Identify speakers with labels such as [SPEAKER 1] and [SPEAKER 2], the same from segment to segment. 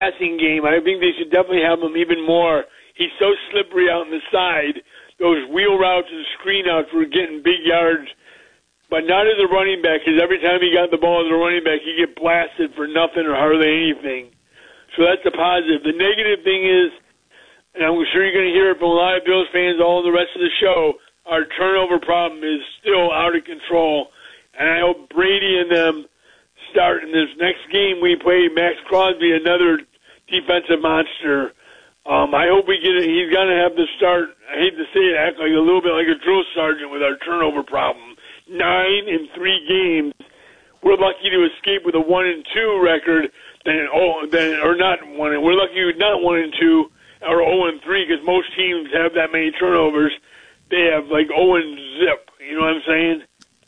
[SPEAKER 1] passing game. I think they should definitely have him even more. He's so slippery out on the side. Those wheel routes and screen outs were getting big yards, but not as a running back, because every time he got the ball as a running back, he'd get blasted for nothing or hardly anything. So that's a positive. The negative thing is, and I'm sure you're going to hear it from a lot of Bills fans all the rest of the show, our turnover problem is still out of control. And I hope Brady and them start in this next game we play Max Crosby, another defensive monster. I hope we get it. He's going to have to start, I hate to say it, act like a little bit like a drill sergeant with our turnover problem. 9 in 3 games. We're lucky to escape with a 1-2 record, or not one. We're lucky with not 1-2 or 0-3, because most teams have that many turnovers. They have like 0-zip. You know what I'm saying?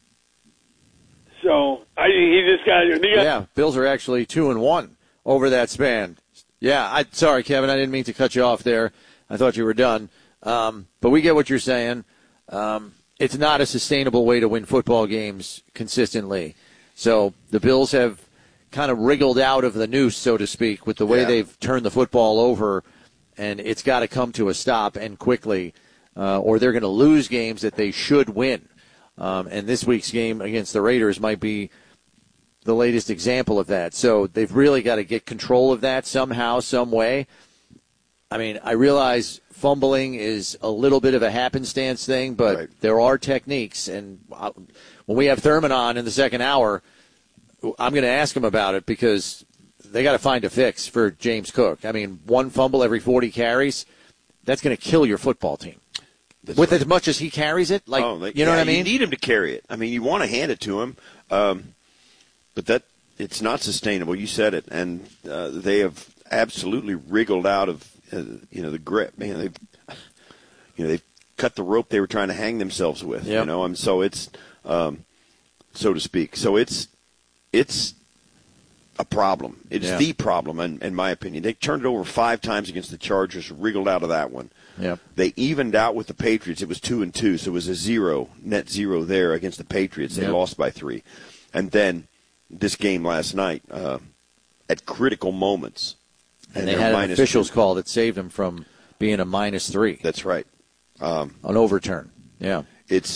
[SPEAKER 1] So he just got.
[SPEAKER 2] Yeah, Bills are actually 2-1 over that span. Yeah, sorry, Kevin, I didn't mean to cut you off there. I thought you were done. But we get what you're saying. It's not a sustainable way to win football games consistently. So the Bills have kind of wriggled out of the noose, so to speak, with the way they've turned the football over, and it's got to come to a stop and quickly, or they're going to lose games that they should win. And this week's game against the Raiders might be the latest example of that. So they've really got to get control of that somehow, some way. I mean, I realize fumbling is a little bit of a happenstance thing, but there are techniques. And when we have Thurman on in the second hour, I'm going to ask him about it, because they got to find a fix for James Cook. I mean, one fumble every 40 carries, that's going to kill your football team. With as much as he carries it, you know what I mean?
[SPEAKER 3] You need him to carry it. I mean, you want to hand it to him, but it's not sustainable. You said it, and they have absolutely wriggled out of the grip. Man, they've cut the rope they were trying to hang themselves with.
[SPEAKER 2] Yep.
[SPEAKER 3] And so it's so to speak. So it's a problem. It's the problem, in my opinion. They turned it over 5 times against the Chargers, wriggled out of that one.
[SPEAKER 2] Yep.
[SPEAKER 3] They evened out with the Patriots. It was 2-2, so it was a net zero there against the Patriots. They lost by 3. And then this game last night, at critical moments.
[SPEAKER 2] And they had an officials call that saved them from being a -3.
[SPEAKER 3] That's right.
[SPEAKER 2] An overturn. Yeah.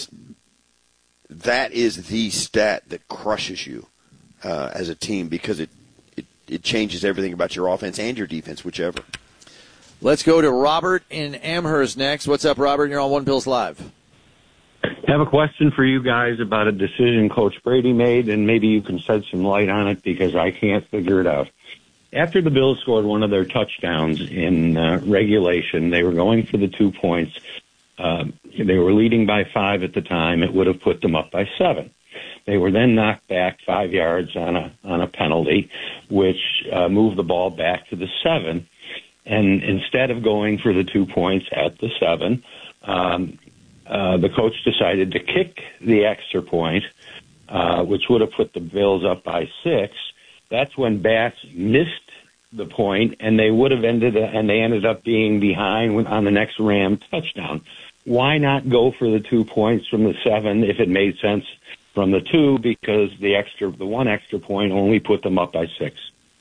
[SPEAKER 3] That is the stat that crushes you as a team, because it changes everything about your offense and your defense, whichever.
[SPEAKER 2] Let's go to Robert in Amherst next. What's up, Robert? You're on One Bills Live.
[SPEAKER 4] I have a question for you guys about a decision Coach Brady made, and maybe you can shed some light on it, because I can't figure it out. After the Bills scored one of their touchdowns in regulation, they were going for the 2 points. They were leading by 5 at the time. It would have put them up by 7. They were then knocked back 5 yards on a penalty, which moved the ball back to the 7. And instead of going for the 2 points at the 7, the coach decided to kick the extra point, which would have put the Bills up by 6. That's when Bass missed the point, and they ended up being behind on the next Ram touchdown. Why not go for the 2 points from the 7 if it made sense from the 2? Because the one extra point only put them up by 6.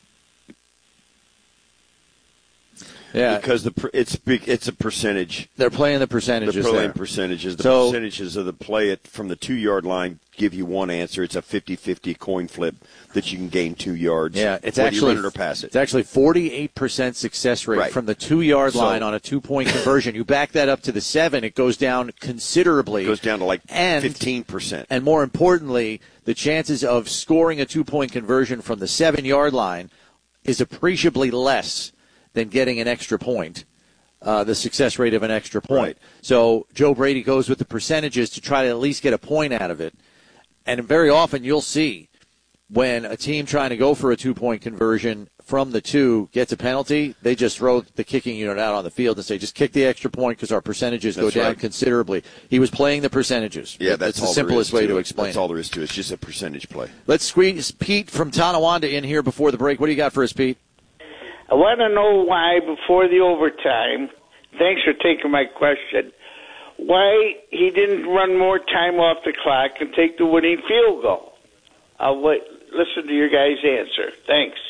[SPEAKER 2] Yeah,
[SPEAKER 3] because it's a percentage.
[SPEAKER 2] They're playing the percentages.
[SPEAKER 3] They're playing percentages. The percentages of the play it from the 2-yard line give you one answer. It's a 50-50 coin flip that you can gain 2 yards.
[SPEAKER 2] Yeah, it's
[SPEAKER 3] whether
[SPEAKER 2] actually
[SPEAKER 3] you run it or pass it.
[SPEAKER 2] It's actually 48% success rate from the 2-yard line on a 2-point conversion. You back that up to the 7, it goes down considerably.
[SPEAKER 3] It goes down to 15%.
[SPEAKER 2] And more importantly, the chances of scoring a 2-point conversion from the 7-yard line is appreciably less than getting an extra point, the success rate of an extra point.
[SPEAKER 3] Right.
[SPEAKER 2] So Joe Brady goes with the percentages to try to at least get a point out of it. And very often you'll see when a team trying to go for a 2-point conversion from the 2 gets a penalty, they just throw the kicking unit out on the field and say, just kick the extra point because our percentages go down considerably. He was playing the percentages.
[SPEAKER 3] Yeah,
[SPEAKER 2] that's the simplest way to explain it.
[SPEAKER 3] That's all there is to it. It's just a percentage play.
[SPEAKER 2] Let's squeeze Pete from Tonawanda in here before the break. What do you got for us, Pete?
[SPEAKER 5] I want to know why, before the overtime, thanks for taking my question, why he didn't run more time off the clock and take the winning field goal. I'll listen to your guys' answer. Thanks.